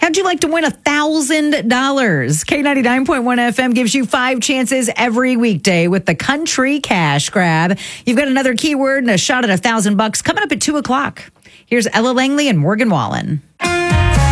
How'd you like to win $1,000? K99.1 FM gives you 5 chances every weekday with the Country Cash Grab. You've got another keyword and a shot at $1,000 coming up at 2 o'clock. Here's Ella Langley and Morgan Wallen.